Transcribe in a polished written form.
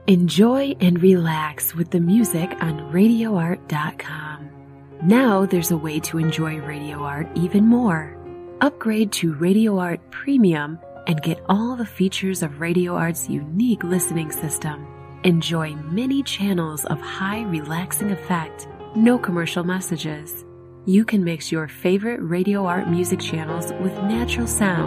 Enjoy and relax with the music on RadioArt.com. Now there's a way to enjoy Radio Art even more. Upgrade to Radio Art Premium and get all the features of Radio Art's unique listening system. Enjoy many channels of high relaxing effect, no commercial messages. You can mix your favorite Radio Art music channels with natural sound